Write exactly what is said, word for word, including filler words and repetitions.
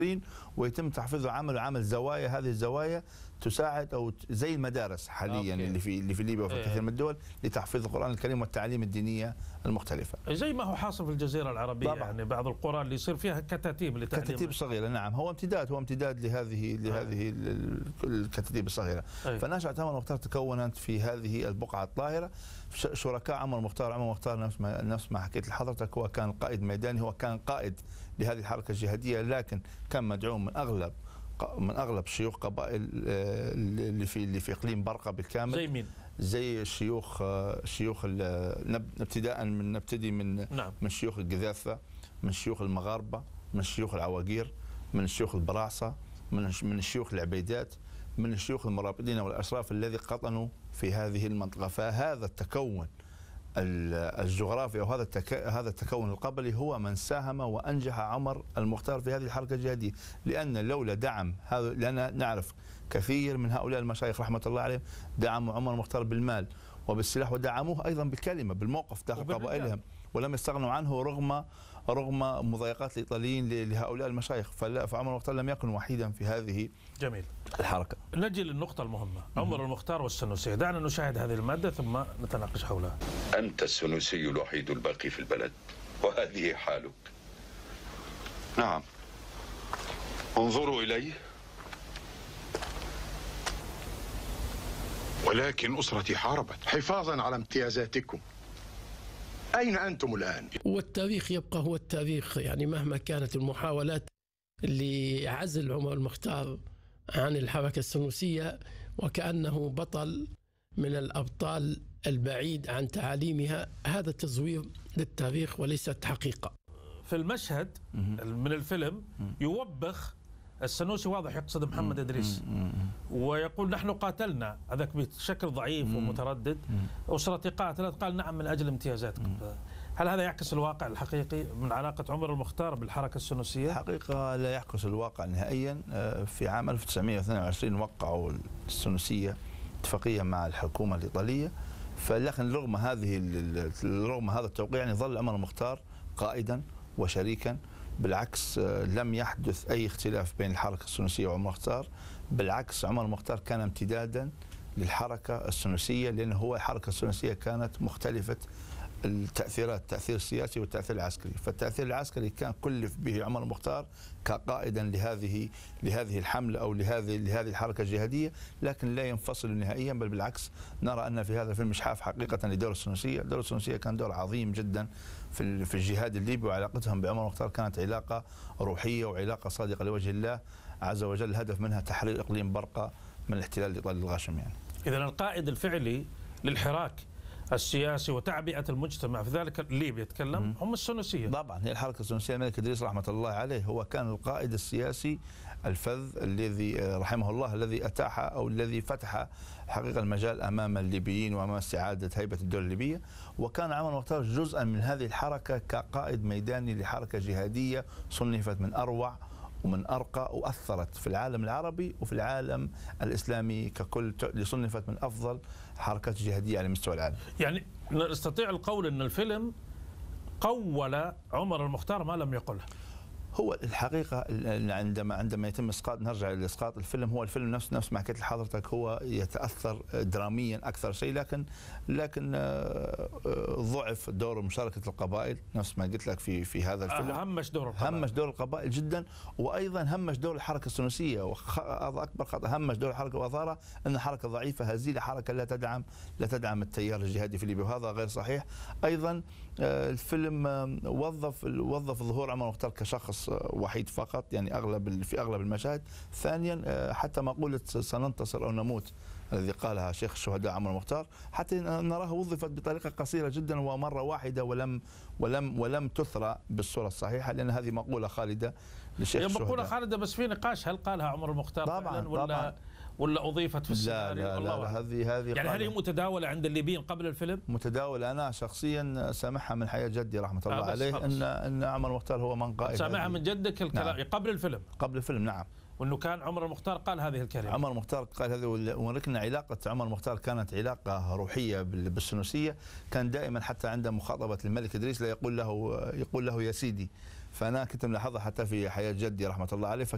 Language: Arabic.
ويتم تحفيظه عمل وعمل زوايا. هذه الزوايا تساعد او زي المدارس حاليا أوكي. اللي في اللي في ليبيا وفي إيه. كثير من الدول لتحفيظ القرآن الكريم والتعاليم الدينيه المختلفه. زي ما هو حاصل في الجزيره العربيه طبعا. يعني بعض القرى اللي يصير فيها كتاتيب لتعليم كتاتيب صغيره. نعم هو امتداد هو امتداد لهذه لهذه الكتاتيب الصغيره. أيه. فنشأة عمر المختار تكونت في هذه البقعه الطاهره. شركاء عمر المختار عمر المختار نفس ما نفس ما حكيت لحضرتك هو كان قائد ميداني، هو كان قائد لهذه الحركه الجهاديه، لكن كان مدعوم من اغلب من اغلب شيوخ قبائل اللي في اللي في اقليم برقه بالكامل. زي مين؟ زي الشيوخ شيوخ ابتداء من نبتدي من نعم. من شيوخ القذافه، من شيوخ المغاربه، من شيوخ العواقير، من الشيوخ البراعصه، من من الشيوخ العبيدات، من الشيوخ المرابطين والاشراف الذي قطنوا في هذه المنطقه. فهذا التكون الجغرافي او هذا هذا التكون القبلي هو من ساهم وانجح عمر المختار في هذه الحركه الجهاديه، لان لولا دعم هذا، لان نعرف كثير من هؤلاء المشايخ رحمه الله عليهم دعموا عمر المختار بالمال وبالسلاح، ودعموه ايضا بالكلمه بالموقف داخل قبائلهم، ولم يستغنوا عنه رغم رغم مضايقات الايطاليين لهؤلاء المشايخ. فعمر المختار لم يكن وحيدا في هذه جميل الحركه. نجي للنقطه المهمه، عمر المختار والسنوسيه. دعنا نشاهد هذه الماده ثم نتناقش حولها. انت السنوسي الوحيد الباقي في البلد وهذه حالك. نعم انظروا اليه. ولكن أسرتي حاربت حفاظا على امتيازاتكم. أين أنتم الآن؟ والتاريخ يبقى هو التاريخ، يعني مهما كانت المحاولات لعزل عمر المختار عن الحركة السنوسية وكأنه بطل من الأبطال البعيد عن تعاليمها، هذا تزوير للتاريخ وليست حقيقة. في المشهد من الفيلم يوبخ السنوسي، واضح يقصد محمد إدريس، ويقول نحن قاتلنا، هذاك بشكل ضعيف ومتردد. أسرتي قاتلت، قال نعم من أجل امتيازاتكم. هل هذا يعكس الواقع الحقيقي من علاقة عمر المختار بالحركة السنوسية؟ حقيقة لا يعكس الواقع نهائيا. في عام ألف وتسعمئة واثنين وعشرين وقعوا السنوسية اتفاقية مع الحكومة الإيطالية، فلكن رغم هذه رغم هذا التوقيع يعني ظل عمر المختار قائدا وشريكا. بالعكس لم يحدث أي اختلاف بين الحركة السنوسية وعمر المختار، بالعكس عمر المختار كان امتدادا للحركة السنوسية، لأنه هو الحركة السنوسية كانت مختلفة التأثيرات، التأثير السياسي والتأثير العسكري. فالتأثير العسكري كان كلف به عمر المختار كقائدا لهذه لهذه الحملة أو لهذه لهذه الحركة الجهادية، لكن لا ينفصل نهائيا، بل بالعكس نرى أن في هذا الفيلم إشحاف حقيقة لدور السنوسية. الدور السنوسية كان دور عظيم جدا في في الجهاد الليبي، وعلاقتهم بعمر المختار كانت علاقة روحية وعلاقة صادقة لوجه الله عز وجل، الهدف منها تحرير إقليم برقة من الاحتلال الإيطالي الغاشم. يعني إذا القائد الفعلي للحراك السياسي وتعبئة المجتمع في ذلك ليبيا يتكلم هم السنوسية. طبعا هي الحركة السنوسية. الملك إدريس رحمة الله عليه هو كان القائد السياسي الفذ الذي رحمه الله الذي أتاح أو الذي فتح حقيقة المجال أمام الليبيين وأمام استعادة هيبة الدولة الليبية، وكان عمر المختار جزءا من هذه الحركة كقائد ميداني لحركة جهادية صنفت من أروع ومن أرقى، وأثرت في العالم العربي وفي العالم الإسلامي ككل، صنفت من أفضل حركات جهادية على مستوى العالم. يعني نستطيع القول أن الفيلم قول عمر المختار ما لم يقله. هو الحقيقة عندما عندما يتم اسقاط، نرجع لاسقاط الفيلم، هو الفيلم نفس نفس ما حكيت لحضرتك هو يتأثر دراميا أكثر شيء، لكن لكن ضعف دور مشاركة القبائل نفس ما قلت لك في في هذا الفيلم. همش دور القبائل همش دور القبائل جدا، وأيضا همش دور الحركة السنوسية، وهذا أكبر خطأ. همش دور الحركة وأظهر أن حركة ضعيفة هزيلة، حركة لا تدعم لا تدعم التيار الجهادي في ليبيا، وهذا غير صحيح. أيضا الفيلم وظف وظف ظهور عمر المختار كشخص وحيد فقط، يعني اغلب في اغلب المشاهد. ثانيا حتى مقوله سننتصر او نموت الذي قالها شيخ الشهداء عمر المختار، حتى نراها وظفت بطريقه قصيره جدا ومره واحده، ولم ولم ولم تثرى بالصوره الصحيحه، لان هذه مقوله خالده لشيخ الشهداء. مقوله خالده، بس في نقاش هل قالها عمر المختار طبعا ولا طبعا ولا اضيفت في السيناريو؟ لا لا, لا, لا هذه هذه يعني هل هي متداولة عند الليبيين قبل الفيلم؟ متداولة. أنا شخصيا سامعها من حياة جدي رحمة الله عليه خلص. إن إن عمر المختار هو من قائد. سامعها من جدك الكلام؟ نعم. قبل الفيلم؟ قبل الفيلم نعم. وانه كان عمر المختار قال هذه الكلمه. عمر المختار قال هذه، ولكن علاقه عمر المختار كانت علاقه روحيه بالسنوسيه، كان دائما حتى عند مخاطبه الملك ادريس لا يقول له يقول له يا سيدي، فانا كنت ملاحظها حتى في حياه جدي رحمه الله عليه.